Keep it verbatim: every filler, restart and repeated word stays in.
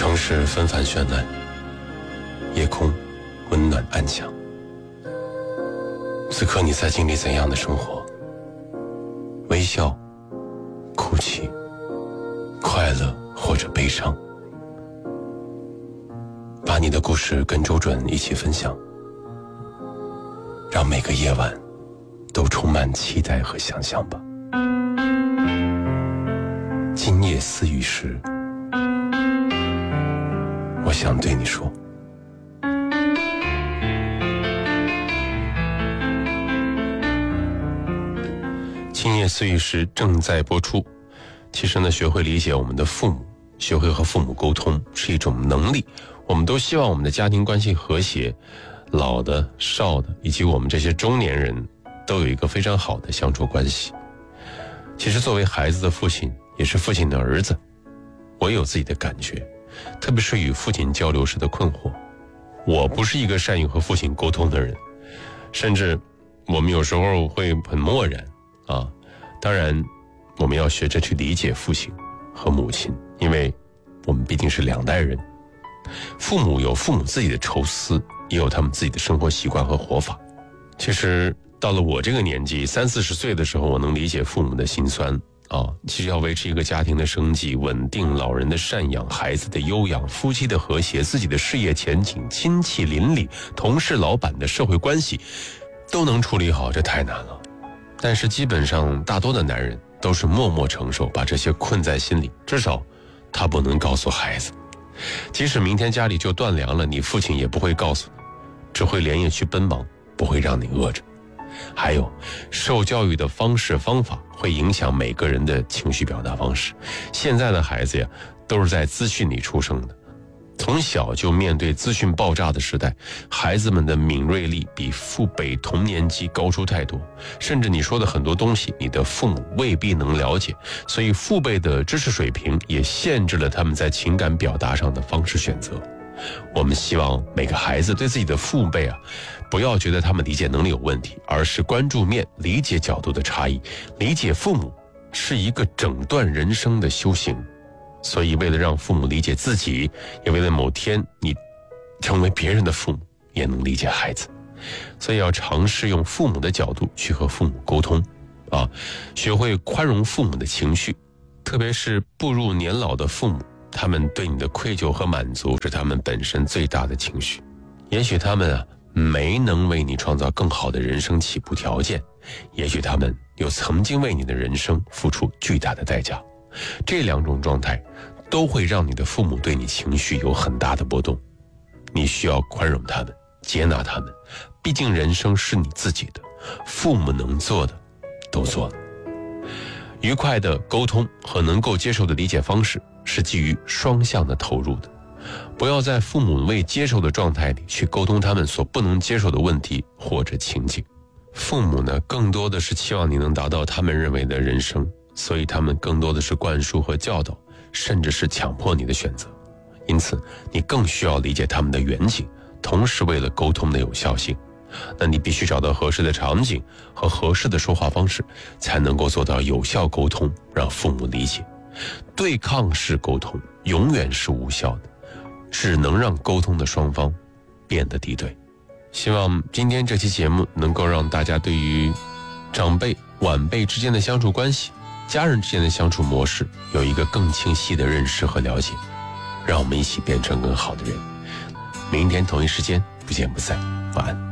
城市纷繁绚烂，夜空温暖安详。此刻你在经历怎样的生活？微笑、哭泣、快乐或者悲伤，把你的故事跟周准一起分享，让每个夜晚都充满期待和想象吧。今夜思雨时，我想对你说，今夜思雨时正在播出。其实呢，学会理解我们的父母，学会和父母沟通是一种能力。我们都希望我们的家庭关系和谐，老的、少的，以及我们这些中年人都有一个非常好的相处关系。其实作为孩子的父亲，也是父亲的儿子，我有自己的感觉，特别是与父亲交流时的困惑。我不是一个善于和父亲沟通的人，甚至我们有时候会很漠然啊。当然我们要学着去理解父亲和母亲，因为我们毕竟是两代人。父母有父母自己的愁思，也有他们自己的生活习惯和活法。其实到了我这个年纪，三四十岁的时候，我能理解父母的辛酸啊。其实要维持一个家庭的生计、稳定、老人的赡养、孩子的优养、夫妻的和谐、自己的事业前景、亲戚邻里、同事老板的社会关系都能处理好，这太难了。但是基本上大多的男人都是默默承受，把这些困在心里，至少他不能告诉孩子。即使明天家里就断粮了，你父亲也不会告诉你，只会连夜去奔忙，不会让你饿着。还有，受教育的方式方法会影响每个人的情绪表达方式。现在的孩子呀，都是在资讯里出生的，从小就面对资讯爆炸的时代，孩子们的敏锐力比父辈同年级高出太多，甚至你说的很多东西，你的父母未必能了解，所以父辈的知识水平也限制了他们在情感表达上的方式选择。我们希望每个孩子对自己的父辈啊，不要觉得他们理解能力有问题，而是关注面、理解角度的差异。理解父母是一个整段人生的修行。所以为了让父母理解自己，也为了某天你成为别人的父母也能理解孩子，所以要尝试用父母的角度去和父母沟通啊，学会宽容父母的情绪，特别是步入年老的父母，他们对你的愧疚和满足是他们本身最大的情绪。也许他们啊没能为你创造更好的人生起步条件，也许他们又曾经为你的人生付出巨大的代价。这两种状态都会让你的父母对你情绪有很大的波动，你需要宽容他们，接纳他们，毕竟人生是你自己的，父母能做的都做了。愉快的沟通和能够接受的理解方式是基于双向的投入的，不要在父母未接受的状态里去沟通他们所不能接受的问题或者情景。父母呢，更多的是期望你能达到他们认为的人生，所以他们更多的是灌输和教导，甚至是强迫你的选择。因此你更需要理解他们的远景，同时为了沟通的有效性，那你必须找到合适的场景和合适的说话方式，才能够做到有效沟通，让父母理解。对抗式沟通永远是无效的，只能让沟通的双方变得敌对。希望今天这期节目能够让大家对于长辈晚辈之间的相处关系，家人之间的相处模式有一个更清晰的认识和了解，让我们一起变成更好的人。明天同一时间不见不散，晚安。